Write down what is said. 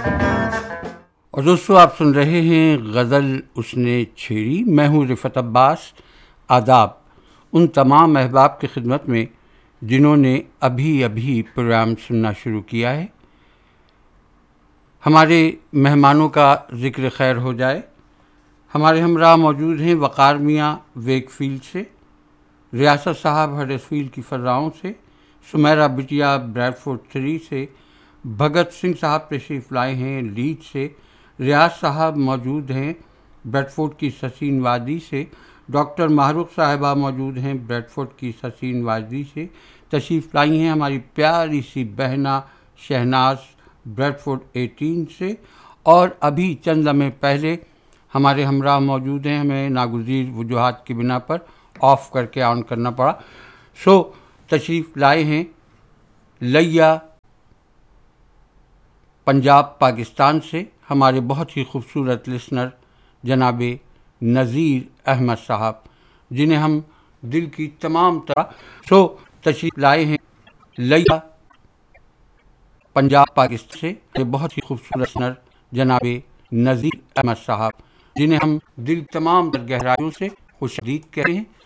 اور دوستو آپ سن رہے ہیں غزل اس نے چھیڑی. میں ہوں رفعت عباس. آداب ان تمام احباب کی خدمت میں جنہوں نے ابھی پروگرام سننا شروع کیا ہے. ہمارے مہمانوں کا ذکر خیر ہو جائے. ہمارے ہمراہ موجود ہیں وقار میاں ویک فیلڈ سے، ریاست صاحب ہڈرسفیلڈ کی فضاؤں سے، سمیرہ بٹیا بریڈ فورڈ 3 سے، بھگت سنگھ صاحب تشریف لائے ہیں لیڈ سے، ریاض صاحب موجود ہیں بریڈ فورڈ کی سسین وادی سے، ڈاکٹر ماہرخ صاحبہ موجود ہیں بریڈ فورڈ کی سسین وادی سے. تشریف لائی ہیں ہماری پیاری سی بہنا شہناز بریڈ فورڈ 18 سے. اور ابھی چند لمحے پہلے ہمارے ہمراہ موجود ہیں، ہمیں ناگزیر وجوہات کی بنا پر آف کر کے آن کرنا پڑا. تشریف لائے ہیں لیا پنجاب پاکستان سے ہمارے بہت ہی خوبصورت لسنر جناب نذیر احمد صاحب، جنہیں ہم دل کی تمام طرح تشریف لائے ہیں لیا پنجاب پاکستان سے بہت ہی خوبصورت لسنر جناب نذیر احمد صاحب، جنہیں ہم دل تمام گہرائیوں سے خوش آمدید کہتے ہیں.